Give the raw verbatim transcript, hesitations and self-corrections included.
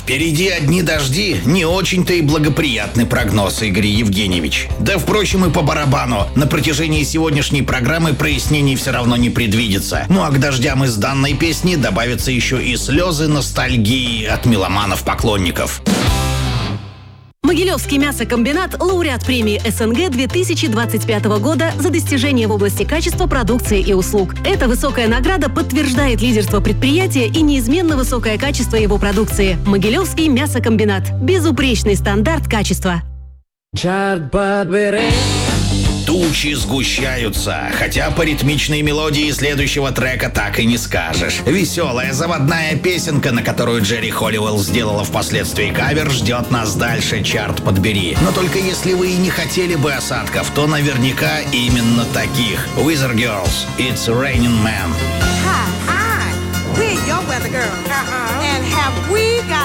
Впереди одни дожди, не очень-то и благоприятный прогноз, Игорь Евгеньевич. Да, впрочем, и по барабану. На протяжении сегодняшней программы прояснений все равно не предвидится. Ну а к дождям из данной песни добавятся еще и слезы ностальгии от меломанов-поклонников. Могилевский мясокомбинат – лауреат премии СНГ две тысячи двадцать пятого года за достижения в области качества продукции и услуг. Эта высокая награда подтверждает лидерство предприятия и неизменно высокое качество его продукции. Могилевский мясокомбинат. Безупречный стандарт качества. Тучи сгущаются, хотя по ритмичной мелодии следующего трека так и не скажешь. Веселая заводная песенка, на которую Джерри Холлиуэлл сделала впоследствии кавер, ждет нас дальше, чарт подбери. Но только если вы и не хотели бы осадков, то наверняка именно таких. Weather Girls, It's Raining Man. Hi, hi, we're your weather girls. Uh-huh. And have we got